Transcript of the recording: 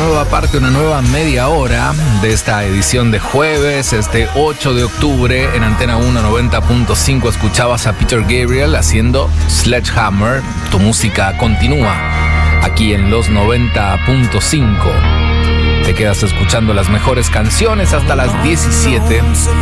nueva parte, una nueva media hora de esta edición de jueves, este 8 de octubre. En Antena 1 90.5 escuchabas a Peter Gabriel haciendo Sledgehammer. Tu música continúa aquí en los 90.5. Te quedas escuchando las mejores canciones hasta las 17.